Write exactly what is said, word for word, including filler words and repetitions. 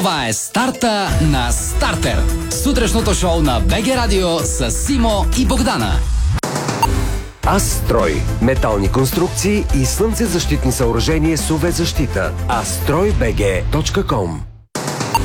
Това е старта на Стартер. Сутрешното шоу на БГ Радио с Симо и Богдана. Астрой. Метални конструкции и слънцезащитни съоръжения с ю ви защита. астрой би джи точка ком